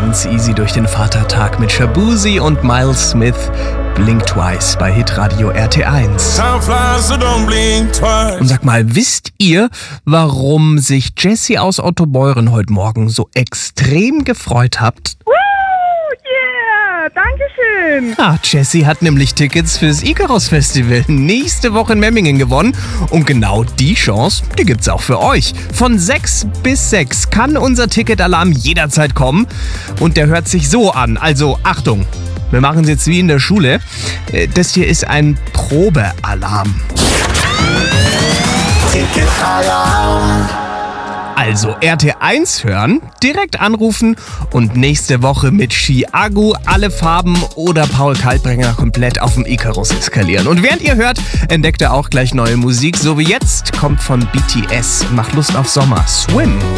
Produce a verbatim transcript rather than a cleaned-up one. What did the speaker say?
ganz easy durch den Vatertag mit Shaboozey und Miles Smith. Blink Twice bei Hitradio R T eins. Und sag mal, wisst ihr, warum sich Jessie aus Ottobeuren heute Morgen so extrem gefreut hat? Woo, yeah, dankeschön. Ah, Jessie hat nämlich Tickets fürs Icarus Festival nächste Woche in Memmingen gewonnen. Und genau die Chance, die gibt's auch für euch. Von sechs bis sechs kann unser Ticketalarm jederzeit kommen. Und der hört sich so an. Also Achtung, wir machen es jetzt wie in der Schule. Das hier ist ein Probealarm. Ticketalarm. Also R T eins hören, direkt anrufen und nächste Woche mit Chiago alle Farben oder Paul Kaltbrenner komplett auf dem Icarus eskalieren. Und während ihr hört, entdeckt ihr auch gleich neue Musik. So wie jetzt kommt von B T S und macht Lust auf Sommer. Swim.